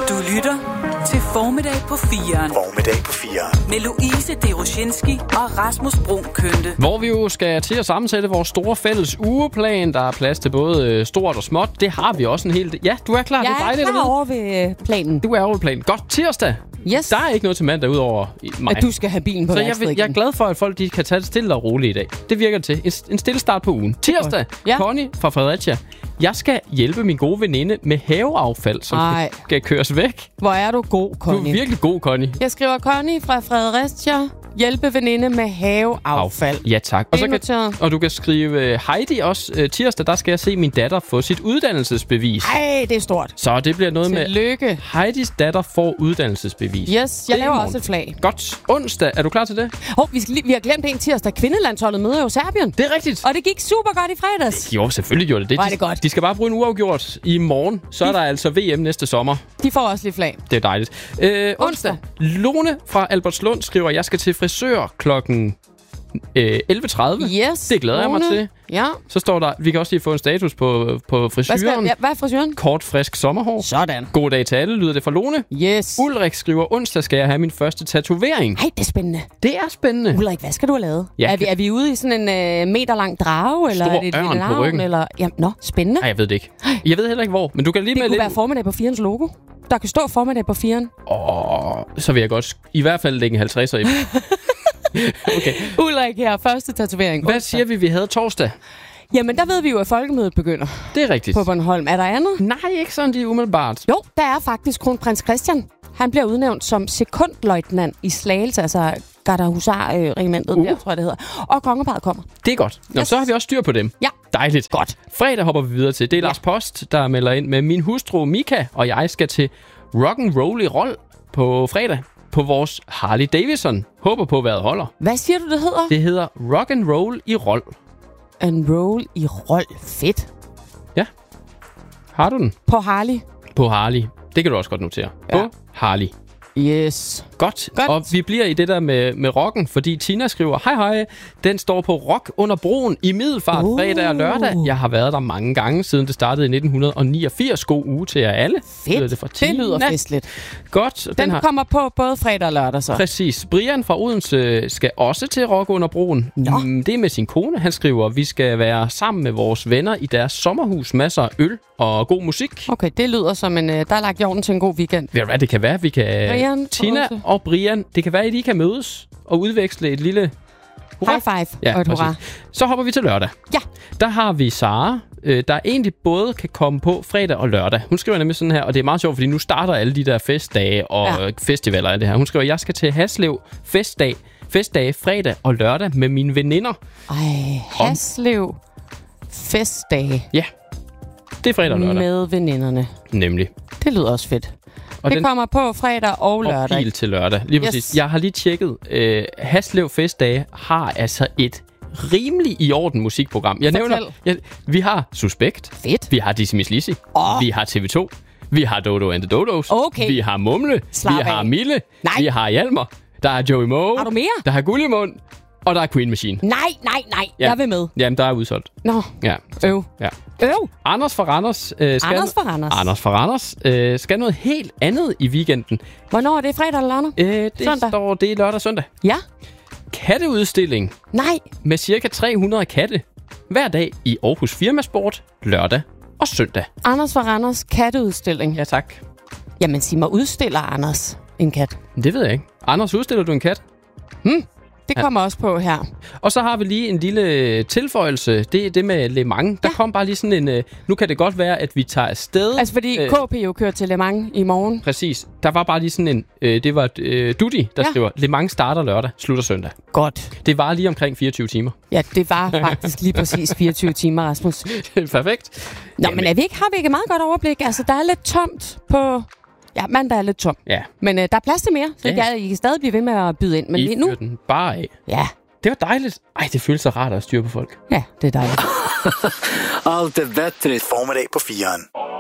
Du lytter til Formiddag på 4'eren. Formiddag på 4'eren. Med Louise Deroshinski og Rasmus Bruun Kønte. Hvor vi jo skal til at sammensætte vores store fælles ugeplan. Der er plads til både stort og småt. Det har vi også en hel del. Ja, du er klar. Det er dejligt Jeg er klar over ved planen. Du er over ved planen. Godt, tirsdag. Yes. Der er ikke noget til mandag udover mig. At du skal have bilen på værksted. Jeg er glad for, at folk de kan tage det stille og roligt i dag. Det virker til. En stille start på ugen. Tirsdag. Ja. Connie fra Fredericia. Jeg skal hjælpe min gode veninde med haveaffald, som skal køres væk. Hvor er du god, Connie. Du er virkelig god, Connie. Jeg skriver Connie fra Fredericia. Hjælpe veninde med haveaffald. Ja, tak. Og du kan skrive Heidi også. Tirsdag, der skal jeg se min datter få sit uddannelsesbevis. Ej, det er stort. Så det bliver noget Tillykke. med Heidis datter får uddannelsesbevis. Yes, jeg laver også et flag. Godt. Onsdag, er du klar til det? Vi har glemt en tirsdag. Kvindelandsholdet møder jo Serbien. Det er rigtigt. Og det gik super godt i fredags. Jo, selvfølgelig gjorde det. Var det godt. De skal bare bruge en uafgjort i morgen. Så er der altså VM næste sommer. De får også lidt flag. Det er dejligt. Onsdag. Lone fra Albertslund skriver, jeg skal til frisør klokken 11.30. Yes. Det glæder jeg mig til. Ja. Så står der, vi kan også lige få en status på frisyren. Hvad er frisyren? Kort, frisk sommerhår. Sådan. God dag til alle, lyder det fra Lone. Yes. Ulrik skriver, onsdag skal jeg have min første tatovering. Hej, det er spændende. Det er spændende. Ulrik, hvad skal du have lavet? Ja. Er vi ude i sådan en meterlang drage? Eller Stor er det et ørn lille på navn? ryggen. Eller... Ja, spændende. Nej, jeg ved det ikke. Jeg ved heller ikke hvor, men du kan lige Det med kunne lidt... være formiddag på 4'ernes logo. Der kan stå formiddag på 4'eren. Så vil jeg godt i hvert fald lægge en 50'er i. Okay. Ulrik her, første tatovering. Hvad siger vi havde torsdag? Jamen, der ved vi jo, at folkemødet begynder Det er rigtigt. på Bornholm. Er der andet? Nej, ikke sådan lige umiddelbart. Jo, der er faktisk kronprins Christian. Han bliver udnævnt som sekundløjtnant i Slagelse, altså Gardehusar-regimentet, der tror jeg, det hedder. Og kongeparret kommer. Det er godt. Nå, så har vi også styr på dem. Ja. Dejligt. Godt. Fredag hopper vi videre til. Det er Lars Post, der melder ind med min hustru Mika, og jeg skal til rock'n'roll i Rold på fredag på vores Harley Davidson. Håber på, hvad holder. Hvad siger du, det hedder? Det hedder rock'n'roll i Rold. En roll i Rold. Fedt. Ja. Har du den? På Harley. På Harley. Det kan du også godt notere. Ja. På Harley. Yes. Godt. Og vi bliver i det der med rocken, fordi Tina skriver, hej, den står på Rock under broen i Middelfart fredag og lørdag. Jeg har været der mange gange, siden det startede i 1989. God uge til jer alle. Fedt. Det lyder festligt. Godt. Den kommer på både fredag og lørdag så. Præcis. Brian fra Odense skal også til Rock under broen. Det er med sin kone. Han skriver, vi skal være sammen med vores venner i deres sommerhus. Masser af øl og god musik. Okay, det lyder som der er lagt jorden til en god weekend. Ved du hvad, det kan være, vi kan... Tina og Brian, det kan være, at I kan mødes og udveksle et lille... hurra. High five og et hurra. Så hopper vi til lørdag. Ja. Der har vi Sara, der egentlig både kan komme på fredag og lørdag. Hun skriver nemlig sådan her, og det er meget sjovt, fordi nu starter alle de der festdage og festivaler og det her. Hun skriver, jeg skal til Haslev festdage fredag og lørdag med mine veninder. Haslev festdage. Ja, det er fredag og lørdag. Med veninderne. Nemlig. Det lyder også fedt. Og det kommer på fredag og lørdag. Og bil til lørdag. Lige præcis. Jeg har lige tjekket. Haslev Festdage har altså et rimelig i orden musikprogram. Jeg nævner, vi har Suspekt. Fedt. Vi har Dizzy Miss Lizzy. Vi har TV2. Vi har Dodo and the Dodos. Okay. Vi har Mumle. Vi har Mille. Vi har Hjalmar. Der er Joey Moe. Har du mere? Der er Gullimund. Og der er Queen Machine. Nej. Ja. Jeg vil med. Jamen, der er udsolgt. Nå. Ja. Ja. Anders fra Randers. Anders fra Randers skal noget helt andet i weekenden. Hvornår er det? Fredag eller lørdag? Det er lørdag og søndag. Ja. Katteudstilling. Nej. Med cirka 300 katte. Hver dag i Aarhus Firmasport. Lørdag og søndag. Anders fra Randers katteudstilling. Ja, tak. Jamen, sig mig, udstiller Anders en kat? Det ved jeg ikke. Anders, udstiller du en kat? Det kommer også på her. Og så har vi lige en lille tilføjelse. Det er det med Le Mans. Der kom bare lige sådan en... nu kan det godt være, at vi tager afsted. Altså fordi KP jo kører til Le Mans i morgen. Præcis. Der var bare lige sådan en... det var Dudi, der skriver, Le Mans starter lørdag, slutter søndag. Godt. Det var lige omkring 24 timer. Ja, det var faktisk lige præcis 24 timer, Rasmus. Perfekt. Nå, men har vi ikke et meget godt overblik? Altså, der er lidt tomt på... Ja, mandag er lidt tom. Ja. Men der er plads til mere, så I kan stadig blive ved med at byde ind. Men lige nu... den bare af. Ja. Det var dejligt. Ej, det føles så rart at styre på folk. Ja, det er dejligt. Allt är bättre. Formiddag på 4'eren.